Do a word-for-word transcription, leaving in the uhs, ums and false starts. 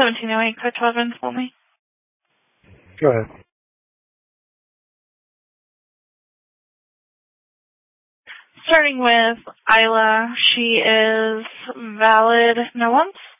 seventeen oh eight, code twelve in for me. Go ahead. Starting with Isla, she is valid no once.